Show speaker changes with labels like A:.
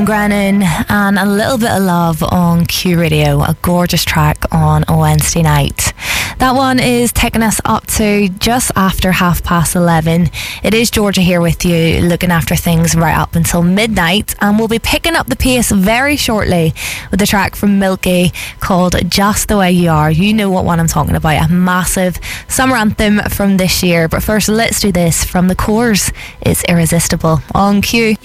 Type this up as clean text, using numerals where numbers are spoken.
A: Grennan and A Little Bit of Love on Q Radio, a gorgeous track on a Wednesday night. That one is taking us up to just after 11:30. It is Georgia here with you, looking after things right up until midnight, and we'll be picking up the pace very shortly with a track from Milky called Just the Way You Are. You know what one I'm talking about, a massive summer anthem from this year. But first, let's do this from The Corrs. It's Irresistible on Q.